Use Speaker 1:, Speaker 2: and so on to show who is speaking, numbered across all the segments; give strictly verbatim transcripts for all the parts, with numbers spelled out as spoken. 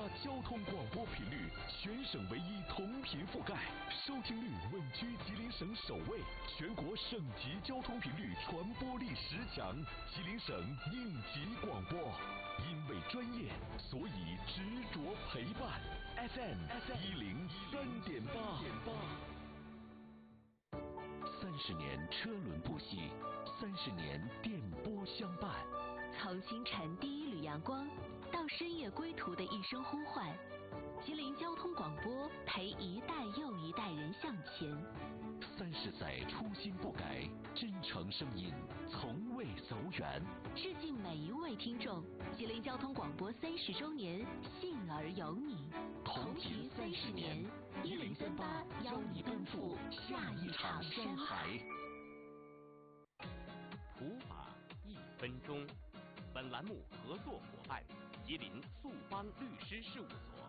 Speaker 1: 交通广播频率，全省唯一同频覆盖，收听率稳居吉林省首位，全国省级交通频率传播力十强，吉林省应急广播。因为专业，所以执着陪伴。F M 一零三点八。三十年车轮不息，三十年电波相伴。
Speaker 2: 从清晨第一缕阳光到深夜归途的一声呼唤，吉林交通广播陪一代又一代人向前。
Speaker 1: 三十载初心不改，真诚声音从未走远。
Speaker 2: 致敬每一位听众，吉林交通广播三十周年，幸而有你。
Speaker 1: 同频三十年，一零三八邀你奔赴下一场山海。
Speaker 3: 普法一分钟，本栏目合作伙伴吉林速邦律师事务所。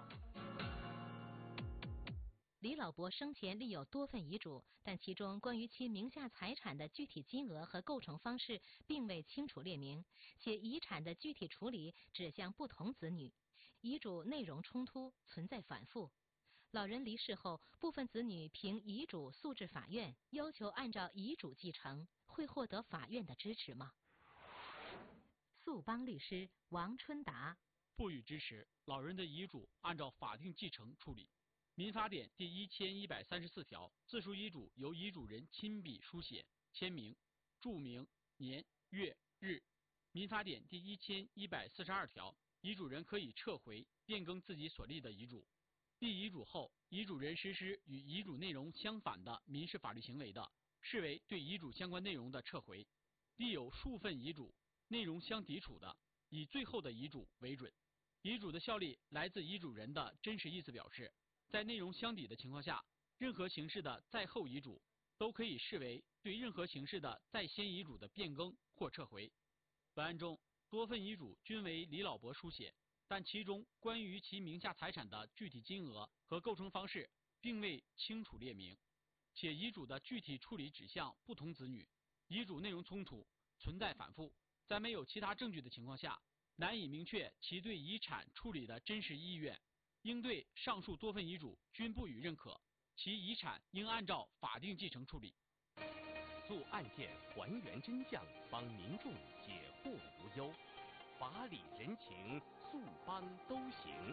Speaker 4: 李老伯生前立有多份遗嘱，但其中关于其名下财产的具体金额和构成方式并未清楚列明，且遗产的具体处理指向不同子女，遗嘱内容冲突，存在反复。老人离世后，部分子女凭遗嘱诉至法院，要求按照遗嘱继承，会获得法院的支持吗？速邦律师王春达：
Speaker 5: 不予支持，老人的遗嘱按照法定继承处理。民法典第一千一百三十四条，自书遗嘱由遗嘱人亲笔书写、签名、注明年月日。民法典第一千一百四十二条，遗嘱人可以撤回、变更自己所立的遗嘱。立遗嘱后，遗嘱人实施与遗嘱内容相反的民事法律行为的，视为对遗嘱相关内容的撤回。立有数份遗嘱，内容相抵触的，以最后的遗嘱为准。遗嘱的效力来自遗嘱人的真实意思表示。在内容相抵的情况下，任何形式的在后遗嘱都可以视为对任何形式的在先遗嘱的变更或撤回。本案中，多份遗嘱均为李老伯书写，但其中关于其名下财产的具体金额和构成方式并未清楚列明，且遗嘱的具体处理指向不同子女，遗嘱内容冲突，存在反复，在没有其他证据的情况下，难以明确其对遗产处理的真实意愿。应对上述多份遗嘱均不予认可，其遗产应按照法定继承处理。
Speaker 3: 诉案件还原真相，帮民众解惑无忧，法理人情，速邦都行。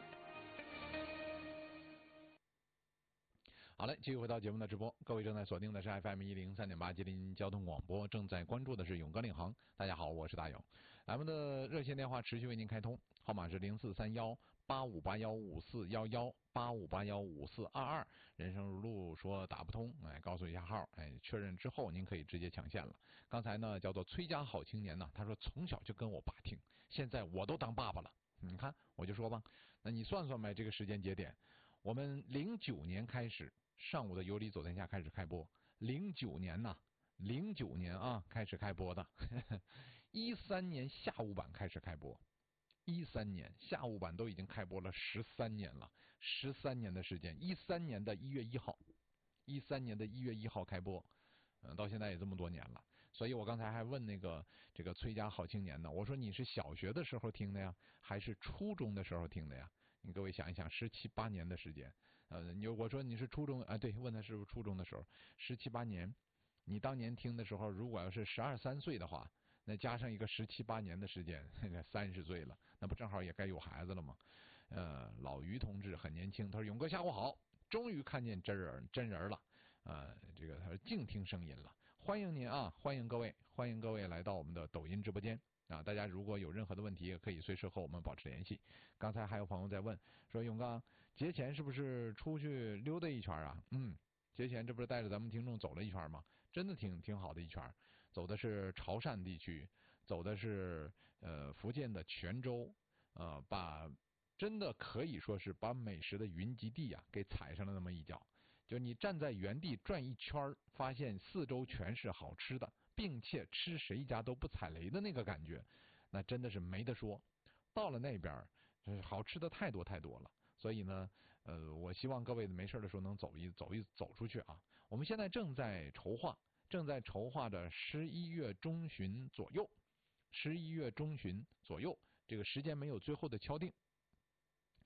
Speaker 6: 好嘞，继续回到节目的直播，各位正在锁定的是 F M 一零三点八吉林交通广播，正在关注的是勇哥领航。大家好，我是大勇。咱们的热线电话持续为您开通，号码是零四三幺八五八幺五四幺幺八五八幺五四二二。人生如路说打不通，哎，告诉一下号，哎，确认之后您可以直接抢线了。刚才呢叫做崔家好青年呢，他说从小就跟我爸听，现在我都当爸爸了。你看，我就说吧，那你算算呗，这个时间节点，我们零九年开始。上午的有理走天下开始开播，零九年呐，零九年啊开始开播的，一三年下午版开始开播，一三年下午版都已经开播了十三年了，十三年的时间，一三年的一月一号，一三年的一月一号开播，嗯，到现在也这么多年了，所以我刚才还问那个这个崔家好青年呢，我说你是小学的时候听的呀，还是初中的时候听的呀？你各位想一想，十七八年的时间，呃，你我说你是初中啊，对，问他是不是初中的时候，十七八年，你当年听的时候，如果要是十二三岁的话，那加上一个十七八年的时间，三十岁了，那不正好也该有孩子了吗？呃，老于同志很年轻，他说勇哥下午好，终于看见真人真人了，呃，这个他说静听声音了，欢迎您啊，欢迎各位，欢迎各位来到我们的抖音直播间。啊，大家如果有任何的问题，也可以随时和我们保持联系。刚才还有朋友在问说，勇哥节前是不是出去溜达一圈啊？嗯，节前这不是带着咱们听众走了一圈吗？真的挺挺好的一圈，走的是潮汕地区，走的是呃福建的泉州，呃，把真的可以说是把美食的云集地啊给踩上了那么一脚。就你站在原地转一圈，发现四周全是好吃的，并且吃谁家都不踩雷的那个感觉，那真的是没得说。到了那边，好吃的太多太多了。所以呢，呃，我希望各位没事的时候能走一走一走出去啊。我们现在正在筹划，正在筹划的十一月中旬左右，十一月中旬左右，这个时间没有最后的敲定